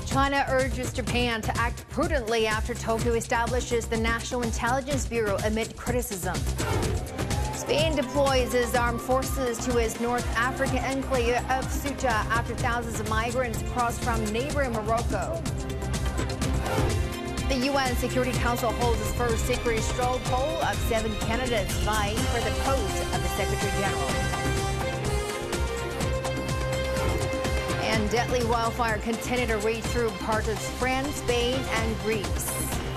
China urges Japan to act prudently after Tokyo establishes the National Intelligence Bureau amid criticism. Spain deploys its armed forces to its North African enclave of Ceuta after thousands of migrants crossed from neighboring Morocco. The UN Security Council holds its first secret straw poll of 7 candidates vying for the post of the Secretary General. And deadly wildfire continued to rage through parts of France, Spain, and Greece.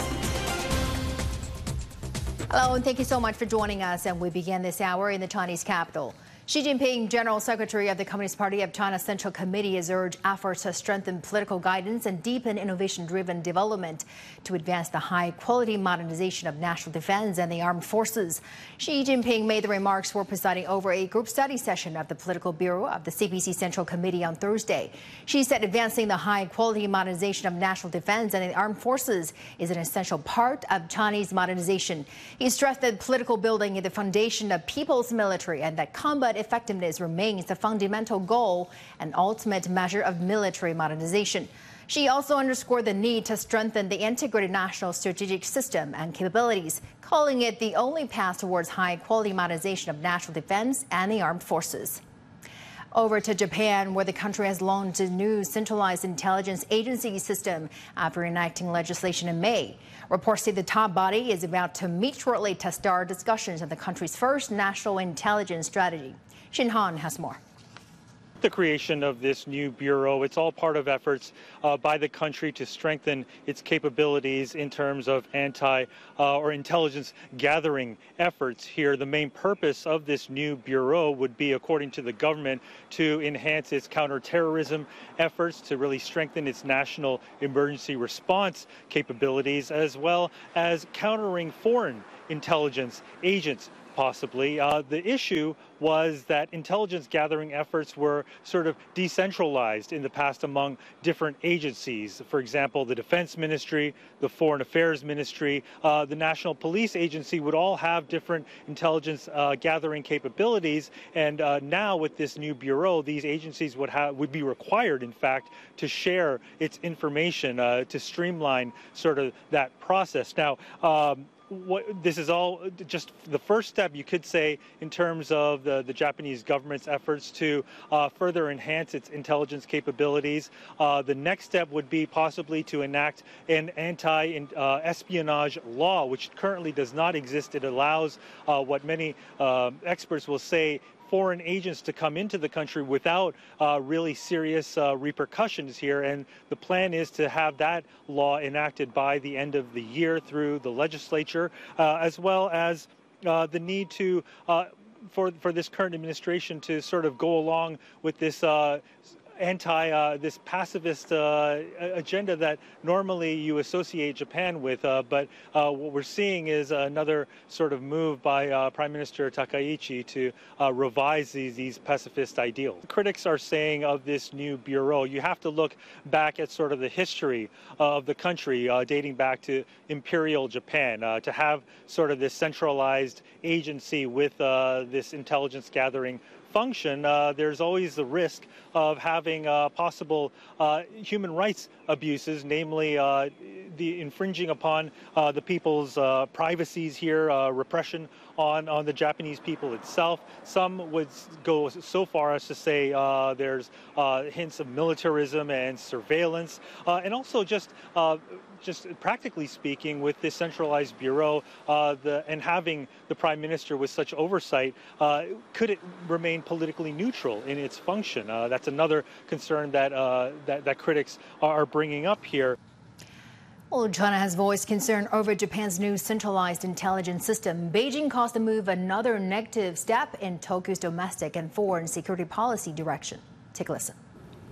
Hello, and thank you so much for joining us. And we begin this hour in the Chinese capital. Xi Jinping, General Secretary of the Communist Party of China Central Committee, has urged efforts to strengthen political guidance and deepen innovation-driven development to advance the high-quality modernization of national defense and the armed forces. Xi Jinping made the remarks while presiding over a group study session of the Political Bureau of the CPC Central Committee on Thursday. Xi said advancing the high-quality modernization of national defense and the armed forces is an essential part of Chinese modernization. He stressed that political building is the foundation of people's military and that combat effectiveness remains the fundamental goal and ultimate measure of military modernization. She also underscored the need to strengthen the integrated national strategic system and capabilities, calling it the only path towards high-quality modernization of national defense and the armed forces. Over to Japan, where the country has launched a new centralized intelligence agency system after enacting legislation in May. Reports say the top body is about to meet shortly to start discussions on the country's first national intelligence strategy. Shin Han has more. The creation of this new bureau, it's all part of efforts by the country to strengthen its capabilities in terms of or intelligence gathering efforts here. The main purpose of this new bureau would be, according to the government, to enhance its counterterrorism efforts, to really strengthen its national emergency response capabilities, as well as countering foreign intelligence agents. Possibly. The issue was that intelligence gathering efforts were sort of decentralized in the past among different agencies. For example, the Defense Ministry, the Foreign Affairs Ministry, the National Police Agency would all have different intelligence gathering capabilities. And now with this new bureau, these agencies would be required, in fact, to share its information to streamline sort of that process. Now, this is all just the first step, you could say, in terms of the Japanese government's efforts to further enhance its intelligence capabilities. The next step would be possibly to enact an anti-espionage law, which currently does not exist. It allows what many experts will say foreign agents to come into the country without really serious repercussions here. And the plan is to have that law enacted by the end of the year through the legislature, as well as the need to for this current administration to sort of go along with this this pacifist agenda that normally you associate Japan with. But what we're seeing is another sort of move by Prime Minister Takaichi to revise these pacifist ideals. Critics are saying of this new bureau, you have to look back at sort of the history of the country dating back to Imperial Japan. To have sort of this centralized agency with this intelligence gathering function, there's always the risk of having possible human rights abuses, namely the infringing upon the people's privacies here, repression on the Japanese people itself. Some would go so far as to say there's hints of militarism and surveillance, and also just practically speaking, with this centralized bureau and having the Prime Minister with such oversight, could it remain politically neutral in its function? That's another concern that critics are bringing up here. Well, China has voiced concern over Japan's new centralized intelligence system. Beijing calls the move another negative step in Tokyo's domestic and foreign security policy direction. Take a listen.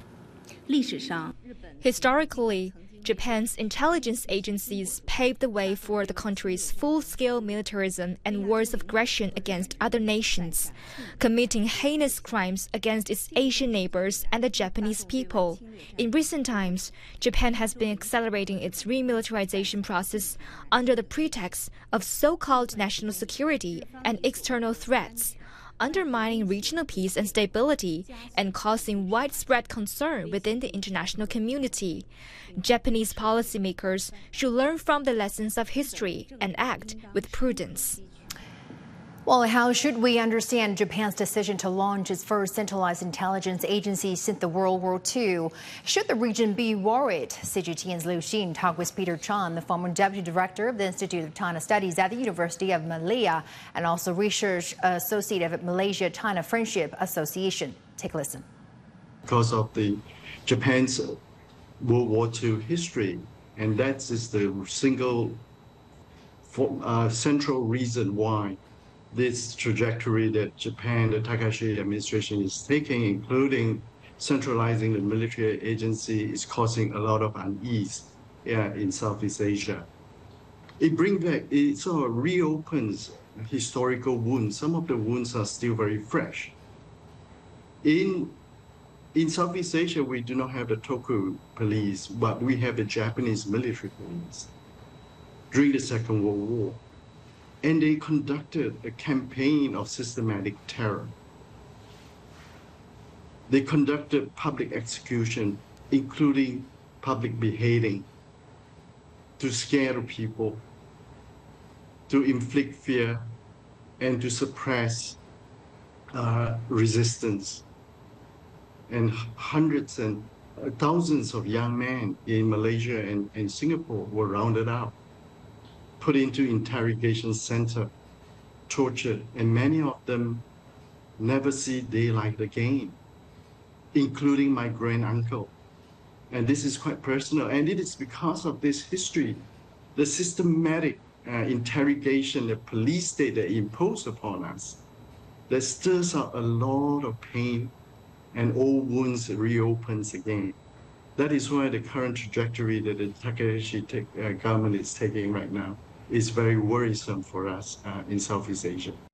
Historically, Japan's intelligence agencies paved the way for the country's full-scale militarism and wars of aggression against other nations, committing heinous crimes against its Asian neighbors and the Japanese people. In recent times, Japan has been accelerating its remilitarization process under the pretext of so-called national security and external threats. undermining regional peace and stability and causing widespread concern within the international community. Japanese policymakers should learn from the lessons of history and act with prudence. Well, how should we understand Japan's decision to launch its first centralized intelligence agency since the World War II? Should the region be worried? CGTN's Liu Xin talked with Peter Chan, the former deputy director of the Institute of China Studies at the University of Malaya and also research associate of Malaysia-China Friendship Association. Take a listen. Because of the Japan's World War II history, and that is the single central reason why this trajectory that Japan, the Takahashi administration is taking, including centralizing the military agency, is causing a lot of unease in Southeast Asia. It sort of reopens historical wounds. Some of the wounds are still very fresh. In Southeast Asia, we do not have the Toku police, but we have the Japanese military police during the Second World War. And they conducted a campaign of systematic terror. They conducted public execution, including public beheading, to scare the people, to inflict fear, and to suppress resistance. And hundreds and thousands of young men in Malaysia and Singapore were rounded out, put into interrogation center, tortured, and many of them never see daylight again, including my granduncle. And this is quite personal, and it is because of this history, the systematic interrogation, the police state that imposed upon us, that stirs up a lot of pain and old wounds reopens again. That is why the current trajectory that the Takahashi government is taking right now is very worrisome for us in Southeast Asia.